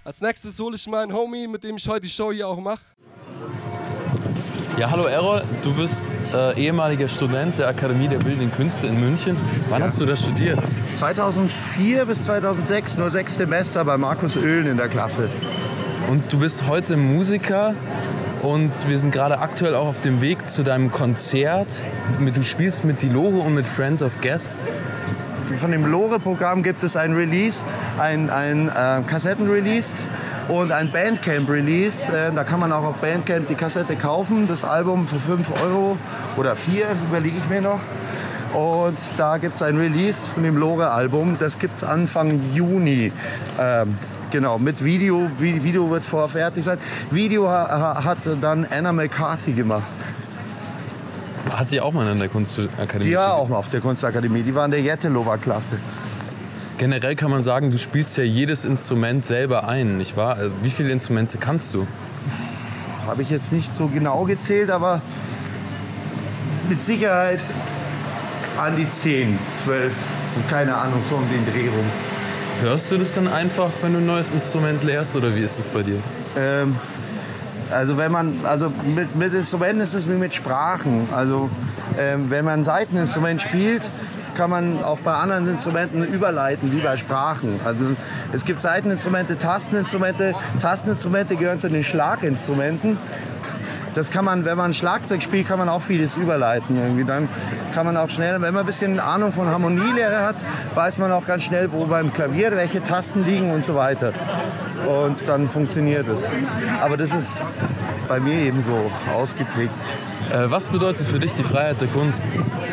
Als nächstes hole ich meinen Homie, mit dem ich heute die Show hier auch mache. Ja, hallo Errol, du bist ehemaliger Student der Akademie der Bildenden Künste in München. Wann hast du da studiert? 2004 bis 2006, nur 6 Semester bei Markus Oehlen in der Klasse. Und du bist heute Musiker und wir sind gerade aktuell auch auf dem Weg zu deinem Konzert. Du spielst mit Die Lore und mit Friends of Gasp. Von dem Lore-Programm gibt es ein Release, ein Kassettenrelease und ein Bandcamp-Release. Da kann man auch auf Bandcamp die Kassette kaufen, das Album für 5 € oder 4, überlege ich mir noch. Und da gibt es ein Release von dem Lore-Album, das gibt es Anfang Juni. Genau, mit Video. Video wird vorfertig sein. Video hat dann Anna McCarthy gemacht. Hat die auch mal in der Kunstakademie? Die war auch mal auf der Kunstakademie. Die war in der Jettelower-Klasse. Generell kann man sagen, du spielst ja jedes Instrument selber ein, nicht wahr? Wie viele Instrumente kannst du? Habe ich jetzt nicht so genau gezählt, aber mit Sicherheit an die 10, 12 und keine Ahnung, so um den Dreh rum. Hörst du das dann einfach, wenn du ein neues Instrument lernst, oder wie ist das bei dir? Also mit Instrumenten ist es wie mit Sprachen. Also wenn man ein Saiteninstrument spielt, kann man auch bei anderen Instrumenten überleiten, wie bei Sprachen. Also es gibt Saiteninstrumente, Tasteninstrumente. Tasteninstrumente gehören zu den Schlaginstrumenten. Das kann man, wenn man Schlagzeug spielt, kann man auch vieles überleiten. Irgendwie. Dann kann man auch schnell, wenn man ein bisschen Ahnung von Harmonielehre hat, weiß man auch ganz schnell, wo beim Klavier welche Tasten liegen und so weiter. Und dann funktioniert es. Aber das ist bei mir eben so ausgeprägt. Was bedeutet für dich die Freiheit der Kunst?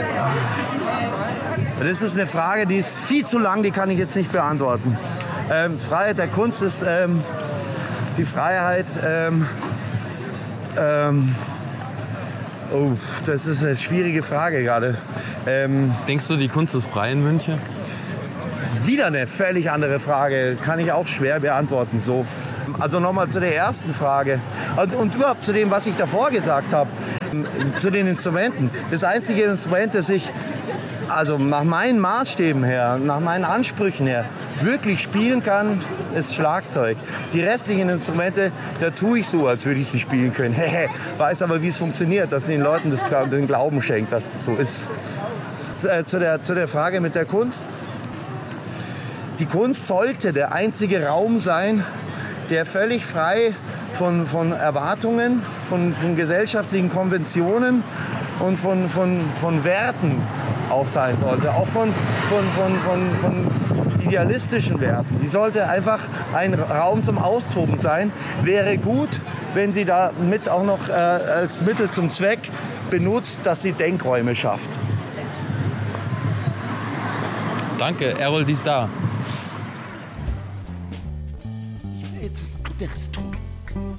Das ist eine Frage, die ist viel zu lang, die kann ich jetzt nicht beantworten. Freiheit der Kunst ist die Freiheit... das ist eine schwierige Frage gerade. Denkst du, die Kunst ist frei in München? Wieder eine völlig andere Frage, kann ich auch schwer beantworten. So. Also nochmal zu der ersten Frage und überhaupt zu dem, was ich davor gesagt habe, zu den Instrumenten. Das einzige Instrument, das ich also nach meinen Maßstäben her, nach meinen Ansprüchen her, wirklich spielen kann, ist Schlagzeug. Die restlichen Instrumente, da tue ich so, als würde ich sie spielen können. Weiß aber, wie es funktioniert, dass den Leuten den Glauben schenkt, dass das so ist. Zu der Frage mit der Kunst. Die Kunst sollte der einzige Raum sein, der völlig frei von Erwartungen, von gesellschaftlichen Konventionen und von Werten auch sein sollte. Auch von idealistischen Werten. Die sollte einfach ein Raum zum Austoben sein. Wäre gut, wenn sie damit auch noch als Mittel zum Zweck benutzt, dass sie Denkräume schafft. Danke, Errol, die ist da. Ich will jetzt was anderes tun.